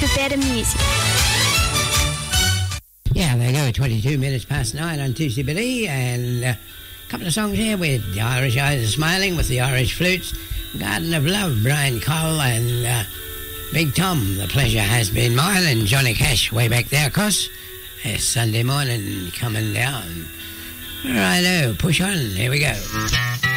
better music. Yeah, there you go, 22 minutes past 9 on Tuesday Billy, and a couple of songs here with The Irish Eyes Are Smiling with the Irish Flutes, Garden of Love, Brian Cole, and Big Tom, The Pleasure Has Been Mine, and Johnny Cash way back there, of course. It's Sunday morning coming down. Righto, push on, here we go.